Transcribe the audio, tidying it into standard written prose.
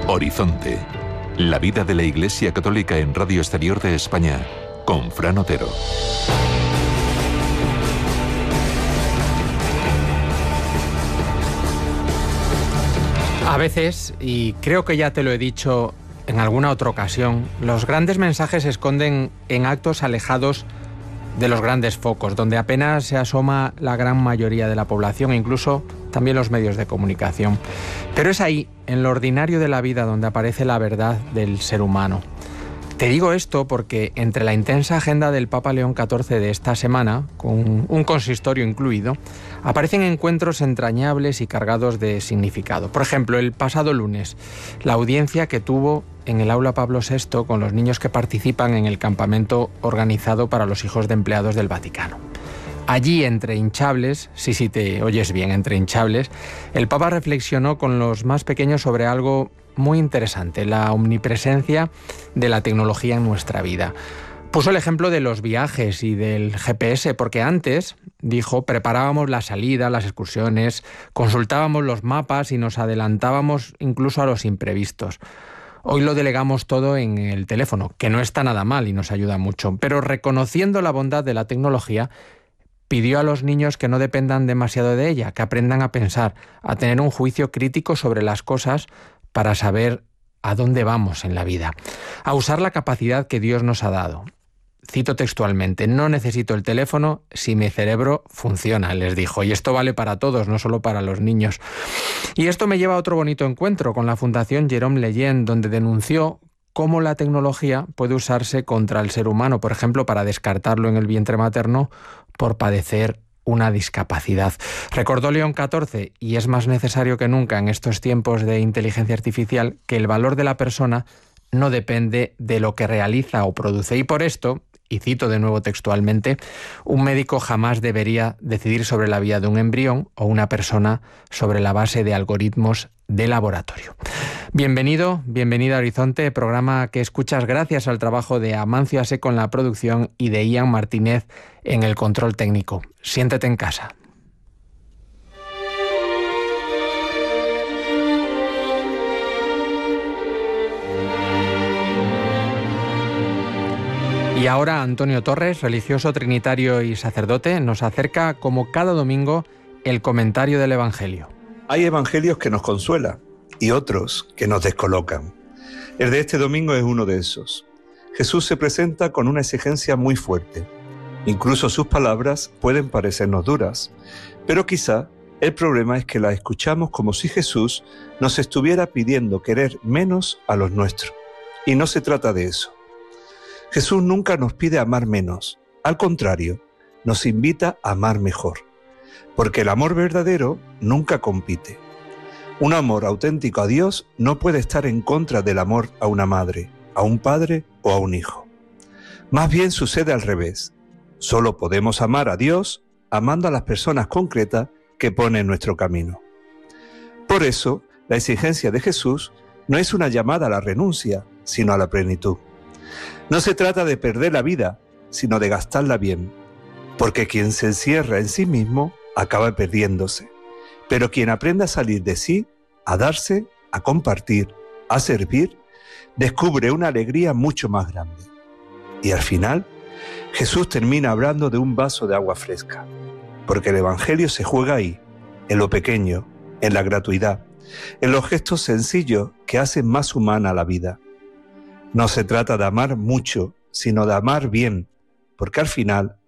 Horizonte. La vida de la Iglesia Católica en Radio Exterior de España, con Fran Otero. A veces, y creo que ya te lo he dicho en alguna otra ocasión, los grandes mensajes se esconden en actos alejados de los grandes focos, donde apenas se asoma la gran mayoría de la población, incluso también los medios de comunicación. Pero es ahí, en lo ordinario de la vida, donde aparece la verdad del ser humano. Te digo esto porque entre la intensa agenda del Papa León XIV de esta semana, con un consistorio incluido, aparecen encuentros entrañables y cargados de significado. Por ejemplo, el pasado lunes, la audiencia que tuvo en el Aula Pablo VI con los niños que participan en el campamento organizado para los hijos de empleados del Vaticano. Allí, entre hinchables, sí, te oyes bien, entre hinchables, el Papa reflexionó con los más pequeños sobre algo muy interesante, la omnipresencia de la tecnología en nuestra vida. Puso el ejemplo de los viajes y del GPS, porque antes, dijo, preparábamos la salida, las excursiones, consultábamos los mapas y nos adelantábamos incluso a los imprevistos. Hoy lo delegamos todo en el teléfono, que no está nada mal y nos ayuda mucho, pero reconociendo la bondad de la tecnología, pidió a los niños que no dependan demasiado de ella, que aprendan a pensar, a tener un juicio crítico sobre las cosas para saber a dónde vamos en la vida, a usar la capacidad que Dios nos ha dado. Cito textualmente: no necesito el teléfono si mi cerebro funciona, les dijo. Y esto vale para todos, no solo para los niños. Y esto me lleva a otro bonito encuentro con la Fundación Jérôme Lejeune, donde denunció cómo la tecnología puede usarse contra el ser humano, por ejemplo, para descartarlo en el vientre materno por padecer una discapacidad. Recordó León XIV, y es más necesario que nunca en estos tiempos de inteligencia artificial, que el valor de la persona no depende de lo que realiza o produce. Y por esto, y cito de nuevo textualmente, un médico jamás debería decidir sobre la vida de un embrión o una persona sobre la base de algoritmos de laboratorio. Bienvenida a Horizonte, programa que escuchas gracias al trabajo de Amancio Aseco en la producción y de Ian Martínez en el control técnico. Siéntete en casa. Y ahora Antonio Torres, religioso trinitario y sacerdote, nos acerca como cada domingo el comentario del Evangelio. Hay evangelios que nos consuelan y otros que nos descolocan. El de este domingo es uno de esos. Jesús se presenta con una exigencia muy fuerte. Incluso sus palabras pueden parecernos duras, pero quizá el problema es que las escuchamos como si Jesús nos estuviera pidiendo querer menos a los nuestros. Y no se trata de eso. Jesús nunca nos pide amar menos, al contrario, nos invita a amar mejor, porque el amor verdadero nunca compite. Un amor auténtico a Dios no puede estar en contra del amor a una madre, a un padre o a un hijo. Más bien sucede al revés. Solo podemos amar a Dios amando a las personas concretas que pone en nuestro camino. Por eso, la exigencia de Jesús no es una llamada a la renuncia, sino a la plenitud. No se trata de perder la vida, sino de gastarla bien, porque quien se encierra en sí mismo acaba perdiéndose. Pero quien aprende a salir de sí, a darse, a compartir, a servir, descubre una alegría mucho más grande. Y al final, Jesús termina hablando de un vaso de agua fresca, porque el Evangelio se juega ahí, en lo pequeño, en la gratuidad, en los gestos sencillos que hacen más humana la vida. No se trata de amar mucho, sino de amar bien, porque al final